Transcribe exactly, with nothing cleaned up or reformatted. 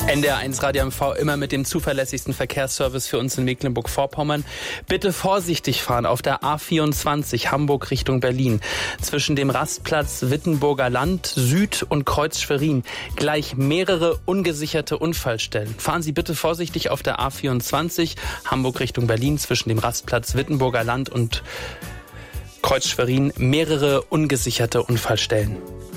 N D R eins Radio M V, immer mit dem zuverlässigsten Verkehrsservice für uns in Mecklenburg-Vorpommern. Bitte vorsichtig fahren auf der A vierundzwanzig Hamburg Richtung Berlin. Zwischen dem Rastplatz Wittenburger Land Süd und Kreuz Schwerin gleich mehrere ungesicherte Unfallstellen. Fahren Sie bitte vorsichtig auf der A vierundzwanzig Hamburg Richtung Berlin zwischen dem Rastplatz Wittenburger Land und Kreuz Schwerin mehrere ungesicherte Unfallstellen.